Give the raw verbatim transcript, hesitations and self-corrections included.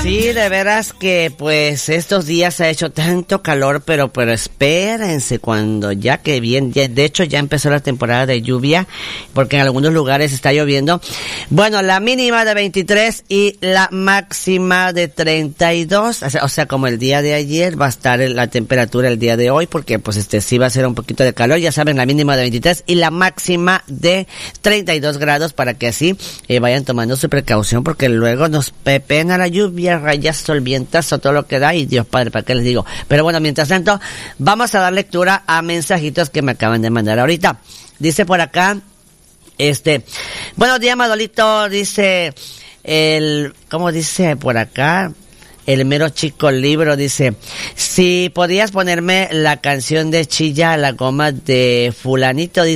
Sí, de veras que pues estos días ha hecho tanto calor, pero pero espérense cuando ya que bien, ya, de hecho ya empezó la temporada de lluvia, porque en algunos lugares está lloviendo. Bueno, la mínima de veintitrés y la máxima de treinta y dos, o sea, o sea, como el día de ayer va a estar la temperatura el día de hoy, porque pues este sí va a ser un poquito de calor, ya saben, la mínima de veintitrés y la máxima de treinta y dos grados, para que así eh, vayan tomando su precaución, porque luego nos pepena la lluvia, rayazo, el vientazo, todo lo que da, y Dios Padre, ¿para qué les digo? Pero bueno, mientras tanto, vamos a dar lectura a mensajitos que me acaban de mandar ahorita. Dice por acá, este, buenos días, Manolito, dice, el, ¿cómo dice por acá? El mero chico libro, dice, si podías ponerme la canción de Chilla la goma de fulanito, dice,